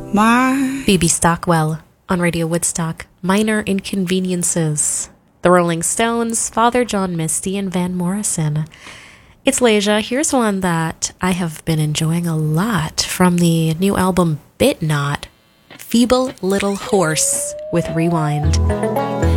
My Phoebe Stockwell on Radio Woodstock, Minor Inconveniences. The Rolling Stones, Father John Misty, and Van Morrison. It's Leisha. Here's one that I have been enjoying a lot from the new album Bit Not, Feeble Little Horse with Rewind.